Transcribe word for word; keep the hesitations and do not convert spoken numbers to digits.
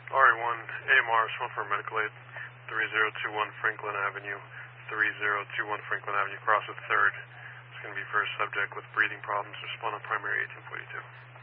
R A one, A M R, someone for medical aid, three zero two one Franklin Avenue, three zero two one Franklin Avenue, cross at third. It's going to be for a subject with breathing problems. Respond on primary eighteen forty-two.